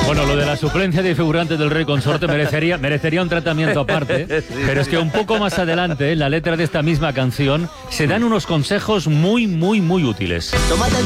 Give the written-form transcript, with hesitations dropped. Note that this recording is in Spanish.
Bueno, lo de la suplencia de figurantes del rey consorte merecería un tratamiento aparte, Sí. pero es que un poco más adelante, en la letra de esta misma canción, se dan unos consejos muy útiles. Tómate